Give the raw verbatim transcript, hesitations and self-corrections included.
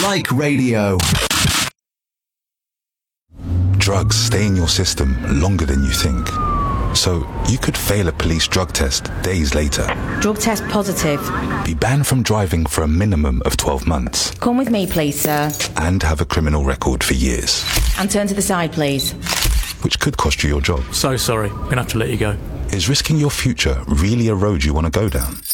Like radio. Drugs stay in your system longer than you think. So you could fail a police drug test days later. Drug test positive. Be banned from driving for a minimum of twelve months. Come with me, please, sir. And have a criminal record for years. And turn to the side, please. Which could cost you your job. So sorry, I'm going to have to let you go. Is risking your future really a road you want to go down?